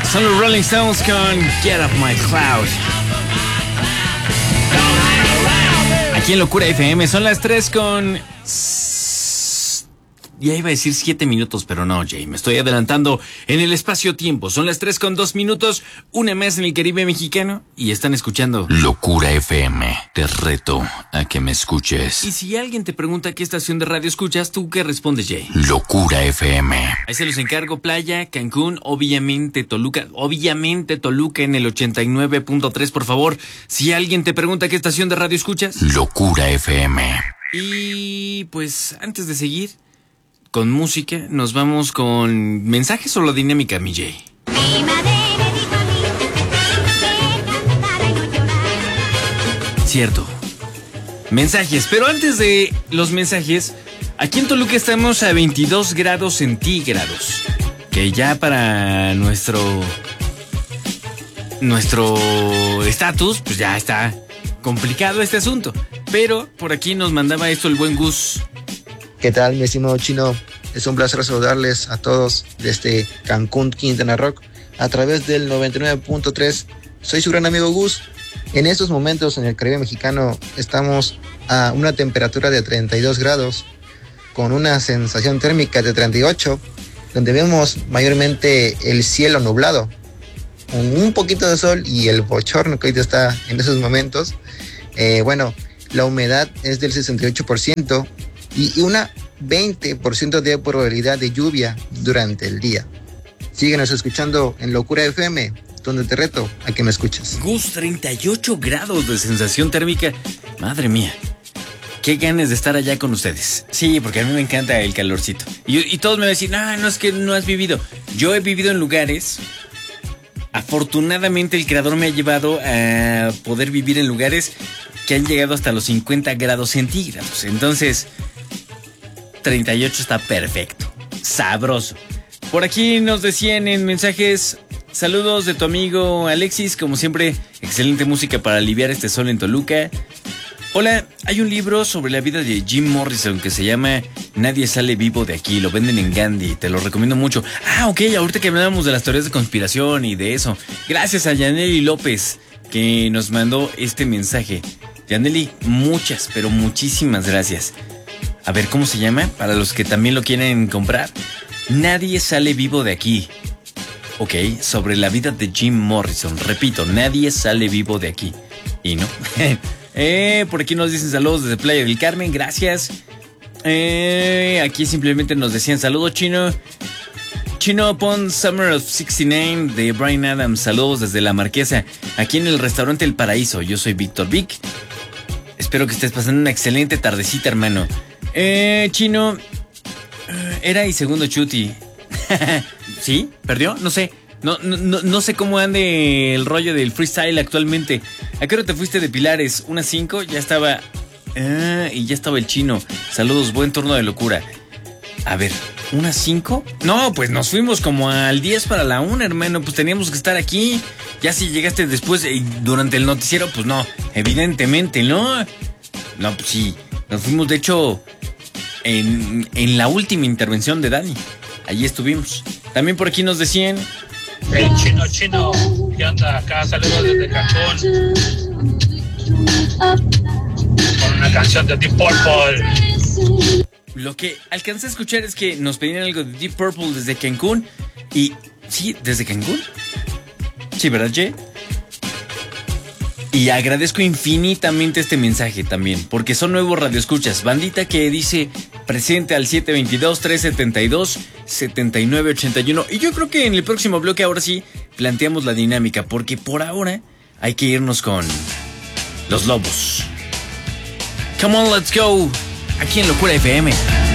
Son los Rolling Stones con Get Off My Cloud. Aquí en Locura FM son las 3 con... Ya iba a decir 7 minutos, pero no, Jay, me estoy adelantando en el espacio-tiempo. Son las 3 con 2 minutos, una más en el Caribe mexicano, y están escuchando Locura FM. Te reto a que me escuches. Y si alguien te pregunta qué estación de radio escuchas, ¿tú qué respondes, Jay? Locura FM. Ahí se los encargo, Playa, Cancún, obviamente Toluca en el 89.3, por favor. Si alguien te pregunta qué estación de radio escuchas, Locura FM. Y pues antes de seguir con música, nos vamos con mensajes o la dinámica, mi Jay. Cierto. Mensajes, pero antes de los mensajes, aquí en Toluca estamos a 22 grados centígrados. Que ya para nuestro estatus, pues ya está complicado este asunto. Pero por aquí nos mandaba esto el buen Gus. ¿Qué tal, mi estimado Chino? Es un placer saludarles a todos desde Cancún, Quintana Roo, a través del 99.3. Soy su gran amigo Gus. En estos momentos en el Caribe mexicano estamos a una temperatura de 32 grados, con una sensación térmica de 38, donde vemos mayormente el cielo nublado, con un poquito de sol y el bochorno que ahorita está en esos momentos. La humedad es del 68%. Y una 20% de probabilidad de lluvia durante el día. Síguenos escuchando en Locura FM, donde te reto a que me escuches. Gus, 38 grados de sensación térmica. Madre mía, qué ganas de estar allá con ustedes. Sí, porque a mí me encanta el calorcito. Y todos me van a decir, no, es que no has vivido. Yo he vivido en lugares... Afortunadamente el creador me ha llevado a poder vivir en lugares que han llegado hasta los 50 grados centígrados. Entonces... 38 está perfecto, sabroso. Por aquí nos decían en mensajes, saludos de tu amigo Alexis, como siempre, excelente música para aliviar este sol en Toluca. Hola, hay un libro sobre la vida de Jim Morrison que se llama Nadie sale vivo de aquí, lo venden en Gandhi, te lo recomiendo mucho. Ok, ahorita que hablábamos de las teorías de conspiración y de eso, gracias a Yaneli López que nos mandó este mensaje. Yaneli, muchas, pero muchísimas gracias. A ver, ¿cómo se llama? Para los que también lo quieren comprar. Nadie sale vivo de aquí. Ok, sobre la vida de Jim Morrison. Repito, nadie sale vivo de aquí. Y no. Por aquí nos dicen saludos desde Playa del Carmen. Gracias. Aquí simplemente nos decían saludos, Chino. Chino upon Summer of 69 de Bryan Adams. Saludos desde La Marquesa. Aquí en el restaurante El Paraíso. Yo soy Víctor Vic. Espero que estés pasando una excelente tardecita, hermano. Chino, era y segundo Chuti. ¿Sí? ¿Perdió? No sé. No sé cómo ande el rollo del freestyle actualmente. ¿A qué hora te fuiste de Pilares? ¿Unas 5? Ya estaba... y ya estaba el Chino. Saludos, buen turno de locura. A ver, ¿unas 5? No, pues nos fuimos como al 10 para la 1, hermano. Pues teníamos que estar aquí. Ya si llegaste después durante el noticiero, pues no. Evidentemente, ¿no? No, pues sí. Nos fuimos, de hecho... En la última intervención de Dani. Allí estuvimos. También por aquí nos decían... El Chino, ¿qué onda? Acá saludos desde Cancún. Con una canción de Deep Purple. Lo que alcancé a escuchar es que nos pedían algo de Deep Purple desde Cancún. Y... ¿sí? ¿Desde Cancún? Sí, ¿verdad, Jay? Y agradezco infinitamente este mensaje también, porque son nuevos radioescuchas. Bandita que dice presente al 722-372-7981. Y yo creo que en el próximo bloque ahora sí planteamos la dinámica, porque por ahora hay que irnos con Los Lobos. Come on, let's go. Aquí en Locura FM.